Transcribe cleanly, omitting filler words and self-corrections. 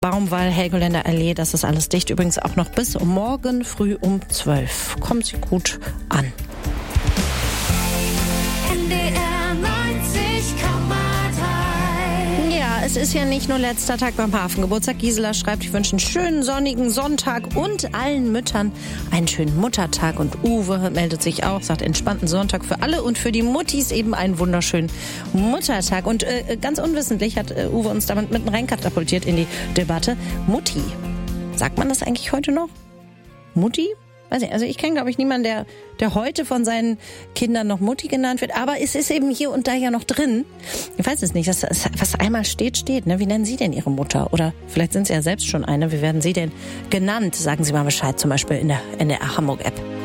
Baumwall, Helgoländer Allee, das ist alles dicht. Übrigens auch noch bis morgen früh um 12. Kommen Sie gut an. NDR 90,3. Ja, es ist ja nicht nur letzter Tag beim Hafengeburtstag. Gisela schreibt, ich wünsche einen schönen sonnigen Sonntag und allen Müttern einen schönen Muttertag. Und Uwe meldet sich auch, sagt entspannten Sonntag für alle und für die Muttis eben einen wunderschönen Muttertag. Und ganz unwissentlich hat Uwe uns damit mitten rein katapultiert in die Debatte. Mutti. Sagt man das eigentlich heute noch? Mutti? Weiß nicht, also ich kenne, glaube ich, niemanden, der heute von seinen Kindern noch Mutti genannt wird. Aber es ist eben hier und da ja noch drin. Ich weiß es nicht, was einmal steht, steht. Ne? Wie nennen Sie denn Ihre Mutter? Oder vielleicht sind Sie ja selbst schon eine. Wie werden Sie denn genannt? Sagen Sie mal Bescheid, zum Beispiel in der NDR Hamburg-App.